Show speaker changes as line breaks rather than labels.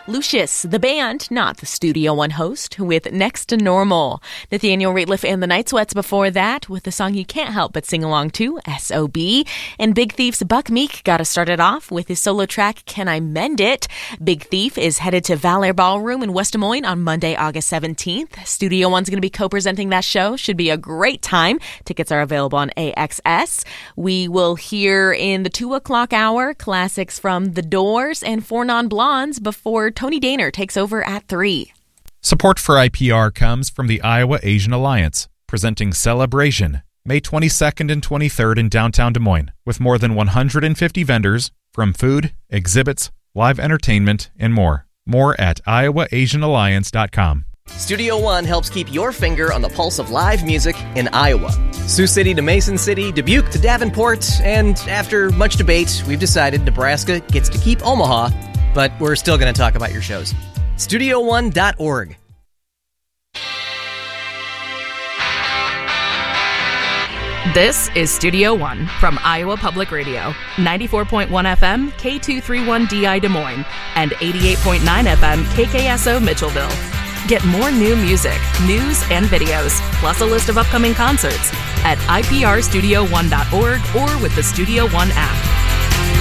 Lucius, the band, not the Studio One host, with Next to Normal. Nathaniel Rateliff and the Night Sweats before that with the song you can't help but sing along to, S.O.B. And Big Thief's Buck Meek got us started off with his solo track, Can I Mend It? Big Thief is headed to Valor Ballroom in West Des Moines on Monday, August 17th. Studio One's going to be co-presenting that show. Should be a great time. Tickets are available on AXS. We will hear in the 2 o'clock hour classics from The Doors and Four Non-Blondes before Tony Daner takes over at 3.
Support for IPR comes from the Iowa Asian Alliance, presenting Celebration, May 22nd and 23rd in downtown Des Moines, with more than 150 vendors from food, exhibits, live entertainment, and more. More at iowaasianalliance.com.
Studio One helps keep your finger on the pulse of live music in Iowa. Sioux City to Mason City, Dubuque to Davenport, and after much debate, we've decided Nebraska gets to keep Omaha, but we're still going to talk about your shows. StudioOne.org.
This is Studio One from Iowa Public Radio, 94.1 FM, K231DI Des Moines, and 88.9 FM, KKSO Mitchellville. Get more new music, news, and videos, plus a list of upcoming concerts at iprstudio1.org or with the Studio One app.